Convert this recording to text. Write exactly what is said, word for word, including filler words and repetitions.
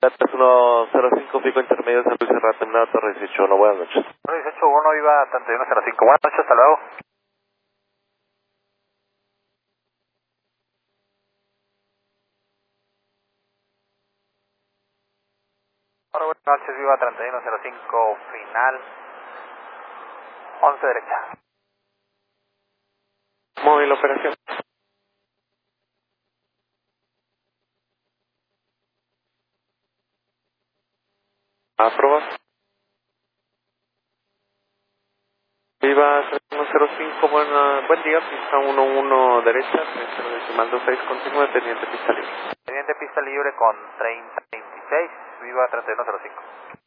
uno cero cinco, pico intermedio, San Luis Serra, terminado Torre dieciocho uno, buenas noches. Torre dieciocho uno, viva treinta y uno cero cinco, buenas noches, hasta luego. Hola, buenas noches, viva treinta y uno cero cinco, final, once derecha. Móvil operación. Aprobar. Viva treinta y uno cero cinco, buena, buen día, pista uno uno derecha, centro decimal dos seis, continúa, teniente pista libre. Teniente pista libre con treinta veintiséis, viva treinta y uno cero cinco.